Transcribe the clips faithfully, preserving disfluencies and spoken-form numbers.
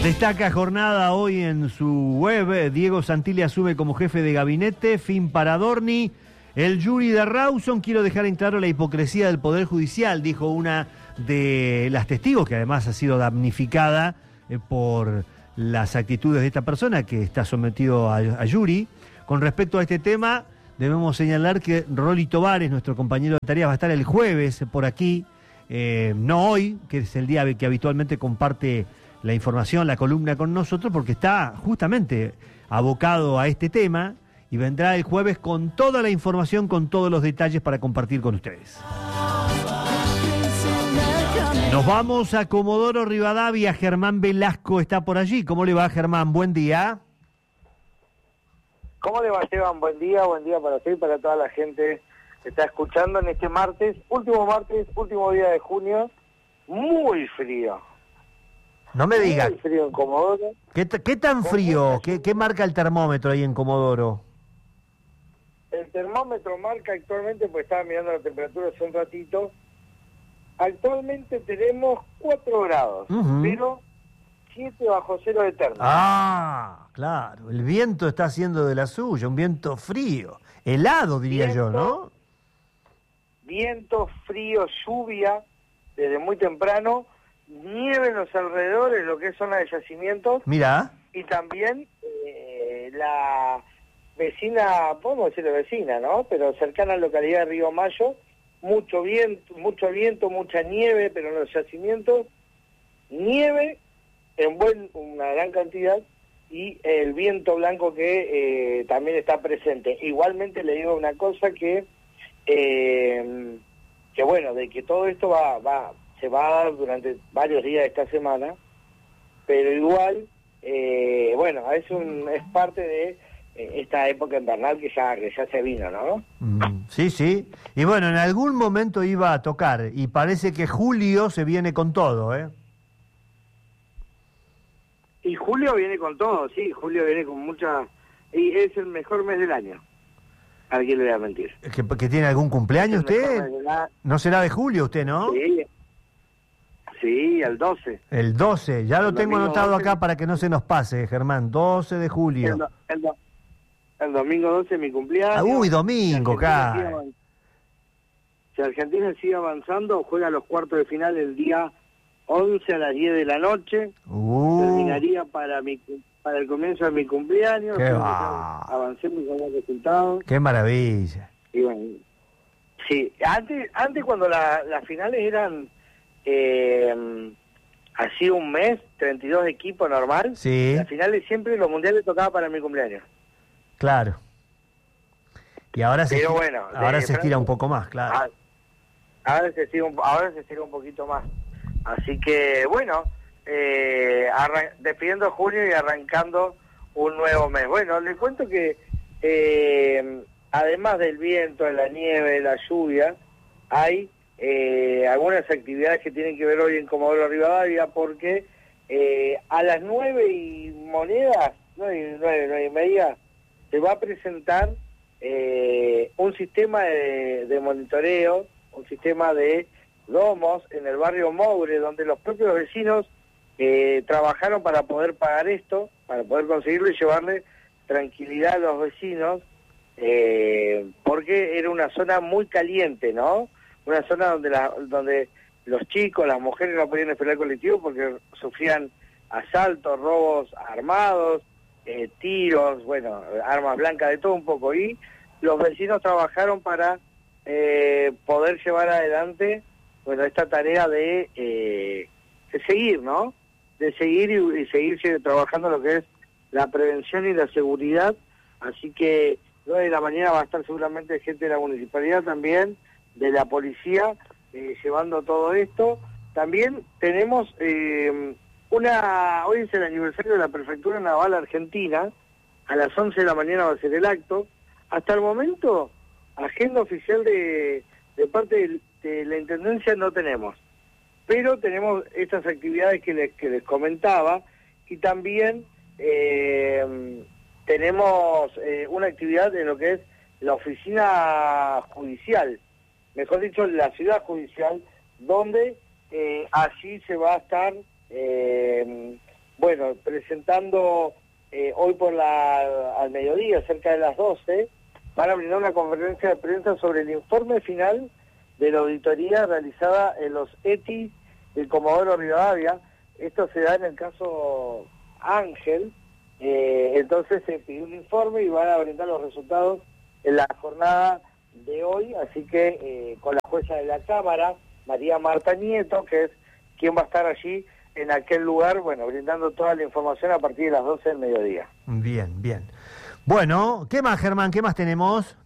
Destaca jornada hoy en su web. Diego Santilli asume como jefe de gabinete. Fin para Adorni. El jury de Rawson. Quiero dejar en claro la hipocresía del Poder Judicial, dijo una de las testigos, que además ha sido damnificada eh, por las actitudes de esta persona que está sometido a, a jury. Con respecto a este tema, debemos señalar que Rolly Tovares, nuestro compañero de tareas, va a estar el jueves por aquí, eh, no hoy, que es el día que habitualmente comparte la información, la columna con nosotros, porque está justamente abocado a este tema y vendrá el jueves con toda la información, con todos los detalles para compartir con ustedes. Nos vamos a Comodoro Rivadavia. Germán Velasco está por allí. ¿Cómo le va, Germán? Buen día. ¿Cómo le va, Esteban? Buen día, buen día para usted y para toda la gente que está escuchando en este martes, último martes, último día de junio, muy frío. No me diga. Muy frío en Comodoro. ¿Qué, qué tan frío? ¿Qué, ¿Qué marca el termómetro ahí en Comodoro? El termómetro marca actualmente, pues estaba mirando la temperatura hace un ratito, actualmente tenemos cuatro grados, uh-huh. pero siete bajo cero eterno. Ah, claro, el viento está haciendo de la suya, un viento frío, helado diría viento, yo, ¿no? Viento, frío, lluvia, desde muy temprano, nieve en los alrededores, lo que son los yacimientos. Mira. Y también eh, la vecina, podemos decirle vecina, ¿no? Pero cercana a la localidad de Río Mayo, mucho viento, mucho viento, mucha nieve, pero en los yacimientos, nieve en buen, una gran cantidad, y el viento blanco que eh, también está presente. Igualmente le digo una cosa que, eh, que bueno, de que todo esto va, va, se va a dar durante varios días de esta semana, pero igual, eh, bueno, es un, es parte de eh, esta época invernal que ya, que ya se vino, ¿no? Mm, sí, sí. Y bueno, en algún momento iba a tocar, y parece que julio se viene con todo, ¿eh? Y julio viene con todo, sí, julio viene con mucha... Y es el mejor mes del año. ¿A quién le voy a mentir? ¿Que, que tiene algún cumpleaños usted? La... ¿No será de julio usted, no? Sí, sí, el doce. El doce, ya lo el tengo anotado doce. Acá para que no se nos pase, Germán, doce de julio. El, do, el, do, el domingo doce es mi cumpleaños. Ah, uy, domingo, acá. Si Argentina sigue avanzando, juega los cuartos de final el día once a las diez de la noche, uh. terminaría para mi para el comienzo de mi cumpleaños, qué va. Avancemos con los resultados. Qué maravilla. Y bueno, sí, antes antes cuando la, las finales eran eh, así un mes, treinta y dos equipos normal, sí. Las finales siempre los mundiales tocaba para mi cumpleaños. Claro. Y ahora se Pero estira, bueno, ahora se estira Francia, un poco más, claro. Ahora se estira un, ahora se estira un poquito más. Así que, bueno, eh, despidiendo junio y arrancando un nuevo mes. Bueno, les cuento que eh, además del viento, de la nieve, de la lluvia, hay eh, algunas actividades que tienen que ver hoy en Comodoro Rivadavia, porque eh, a las nueve y monedas, nueve, nueve, nueve y media, se va a presentar eh, un sistema de, de monitoreo, un sistema de domos en el barrio Moure, donde los propios vecinos eh, trabajaron para poder pagar esto, para poder conseguirlo y llevarle tranquilidad a los vecinos, eh, porque era una zona muy caliente, ¿no? Una zona donde la, donde los chicos, las mujeres no podían esperar el colectivo porque sufrían asaltos, robos armados, eh, tiros, bueno, armas blancas, de todo un poco, y los vecinos trabajaron para eh, poder llevar adelante bueno, esta tarea de, eh, de seguir, ¿no? De seguir y, y seguir trabajando lo que es la prevención y la seguridad. Así que nueve de la mañana va a estar seguramente gente de la municipalidad también, de la policía, eh, llevando todo esto. También tenemos eh, una... Hoy es el aniversario de la Prefectura Naval Argentina. A las once de la mañana va a ser el acto. Hasta el momento, agenda oficial de, de parte del de la Intendencia no tenemos, pero tenemos estas actividades que les, que les comentaba, y también eh, tenemos eh, una actividad en lo que es la oficina judicial, mejor dicho, la ciudad judicial, donde eh, allí se va a estar, eh, bueno, presentando eh, hoy por la al mediodía, cerca de las doce, van a brindar una conferencia de prensa sobre el informe final de la auditoría realizada en los E T I del Comodoro Rivadavia. Esto se da en el caso Ángel, eh, entonces se pidió un informe y van a brindar los resultados en la jornada de hoy, así que eh, con la jueza de la Cámara, María Marta Nieto, que es quien va a estar allí en aquel lugar, bueno, brindando toda la información a partir de las doce del mediodía. Bien, bien. Bueno, ¿qué más, Germán? ¿Qué más tenemos?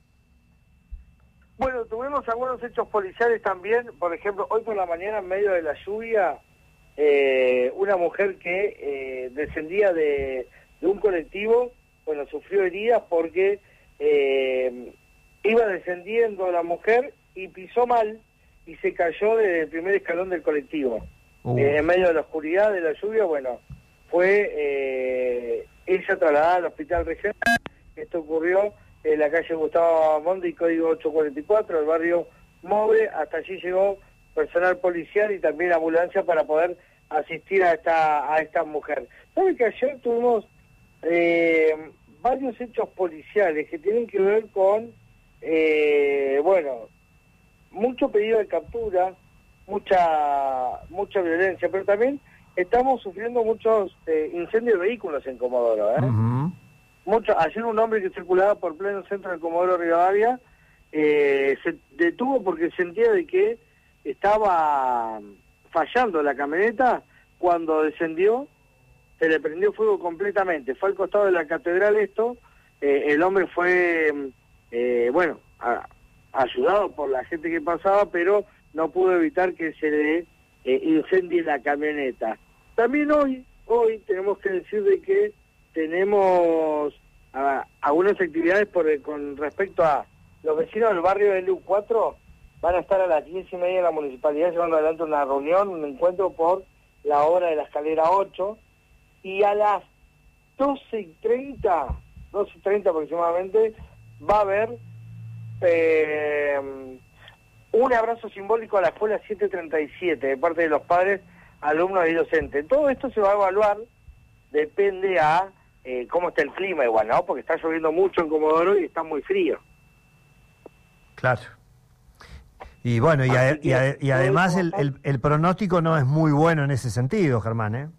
Bueno, tuvimos algunos hechos policiales también. Por ejemplo, hoy por la mañana, en medio de la lluvia, eh, una mujer que eh, descendía de, de un colectivo, bueno, sufrió heridas porque eh, iba descendiendo la mujer y pisó mal y se cayó desde el primer escalón del colectivo. Uh. Eh, en medio de la oscuridad, de la lluvia, bueno, fue eh, ella trasladada al hospital regional. Esto ocurrió en la calle Gustavo Mondi, código ochocientos cuarenta y cuatro, del barrio Mobre. Hasta allí llegó personal policial y también ambulancia para poder asistir a esta a esta mujer. ¿Sabe que ayer tuvimos eh, varios hechos policiales que tienen que ver con, eh, bueno, mucho pedido de captura, mucha mucha violencia, pero también estamos sufriendo muchos eh, incendios de vehículos en Comodoro, ¿eh? Uh-huh. Mucho, ayer un hombre que circulaba por pleno centro del Comodoro Rivadavia eh, se detuvo porque sentía de que estaba fallando la camioneta. Cuando descendió se le prendió fuego completamente, fue al costado de la catedral esto, eh, el hombre fue, eh, bueno, a, ayudado por la gente que pasaba, pero no pudo evitar que se le eh, incendie la camioneta. También hoy, hoy tenemos que decir de que tenemos a, algunas actividades por, con respecto a los vecinos del barrio del U cuatro. Van a estar a las diez y media en la municipalidad llevando adelante una reunión, un encuentro por la obra de la escalera ocho, y a las doce y treinta, doce y treinta aproximadamente, va a haber eh, un abrazo simbólico a la escuela setecientos treinta y siete de parte de los padres, alumnos y docentes. Todo esto se va a evaluar, depende a eh, cómo está el clima igual, ¿no? Porque está lloviendo mucho en Comodoro y está muy frío. Claro. Y bueno, y, a, y, a, y además el, el, el pronóstico no es muy bueno en ese sentido, Germán, ¿eh?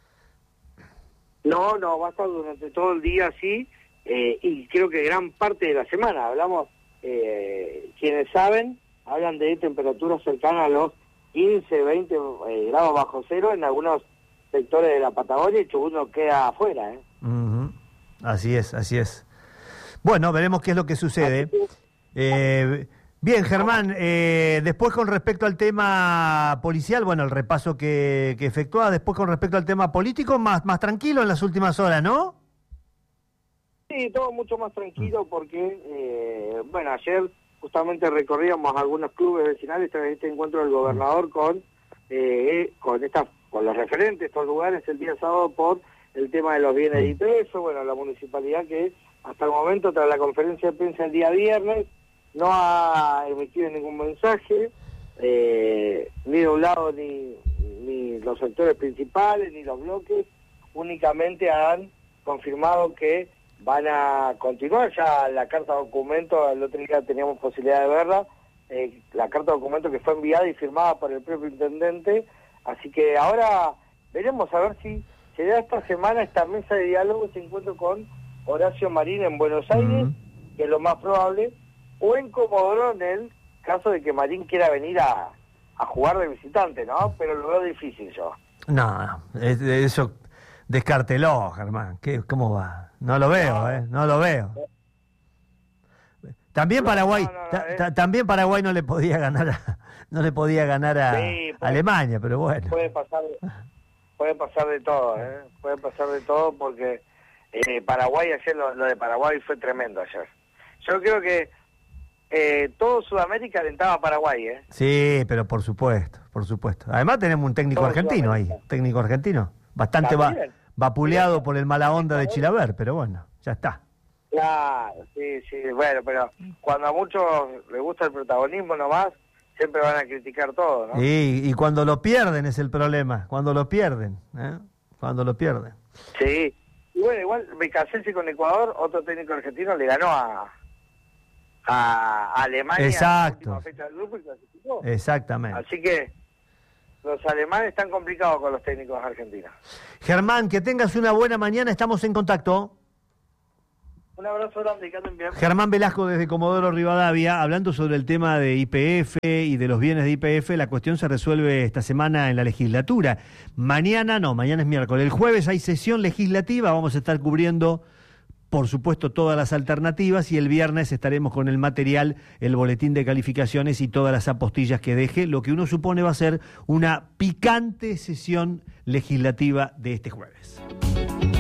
No, no, va a estar durante todo el día así, eh, y creo que gran parte de la semana. Hablamos, eh, quienes saben, hablan de temperaturas cercanas a los quince, veinte eh, grados bajo cero en algunos sectores de la Patagonia, y Chubut no queda afuera, ¿eh? Uh-huh. Así es, así es. Bueno, veremos qué es lo que sucede. Eh... Bien, Germán, eh, después con respecto al tema policial, bueno, el repaso que, que efectúa, después con respecto al tema político, más, más tranquilo en las últimas horas, ¿no? Sí, todo mucho más tranquilo porque, eh, bueno, ayer justamente recorríamos algunos clubes vecinales tras este encuentro del gobernador con eh, con estas con los referentes de estos lugares el día sábado por el tema de los bienes y peso. Bueno, la municipalidad que hasta el momento, tras la conferencia de prensa el día viernes, no ha emitido ningún mensaje, eh, ni de un lado ni, ni los sectores principales, ni los bloques, únicamente han confirmado que van a continuar ya la carta documento. El otro día teníamos posibilidad de verla, eh, la carta documento que fue enviada y firmada por el propio intendente, así que ahora veremos a ver si se da esta semana esta mesa de diálogo, este encuentro con Horacio Marín en Buenos Aires, uh-huh. que es lo más probable, o en Comodoro en el caso de que Marín quiera venir a, a jugar de visitante, ¿no? Pero lo veo difícil yo. No, no, eso descártelo, Germán. ¿Qué, ¿Cómo va? No lo veo, no. ¿eh? No lo veo. También no, Paraguay, no, no, ta, ta, también Paraguay no le podía ganar a, no le podía ganar a sí, puede, Alemania, pero bueno. Puede pasar, puede pasar de todo, ¿eh? Puede pasar de todo porque eh, Paraguay ayer, lo, lo de Paraguay fue tremendo ayer. Yo creo que Eh, todo Sudamérica alentaba a Paraguay, ¿eh? Sí, pero por supuesto, por supuesto. Además tenemos un técnico todo argentino ahí, técnico argentino, bastante va, vapuleado por el mala onda de Chilaver, pero bueno, ya está. Claro, sí, sí, bueno, pero cuando a muchos les gusta el protagonismo nomás, siempre van a criticar todo, ¿no? Sí, y cuando lo pierden es el problema, cuando lo pierden, ¿eh? cuando lo pierde. Sí. Y bueno, igual Becasese con Ecuador, otro técnico argentino le ganó a, a Alemania. Exacto. En la última fecha del grupo y clasificó. Exactamente. Así que los alemanes están complicados con los técnicos argentinos. Germán, que tengas una buena mañana, estamos en contacto. Un abrazo grande, que anden bien. Germán Velasco desde Comodoro Rivadavia, hablando sobre el tema de Y P F y de los bienes de Y P F. La cuestión se resuelve esta semana en la legislatura. Mañana no, mañana es miércoles. El jueves hay sesión legislativa, vamos a estar cubriendo, por supuesto, todas las alternativas, y el viernes estaremos con el material, el boletín de calificaciones y todas las apostillas que deje, lo que uno supone va a ser una picante sesión legislativa de este jueves.